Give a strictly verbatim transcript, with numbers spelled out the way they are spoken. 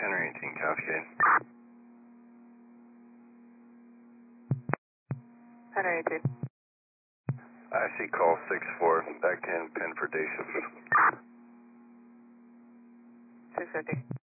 Henry eighteen Cascade. Henry eighteen. I see call six four, back ten, pin for day shift. six fifty.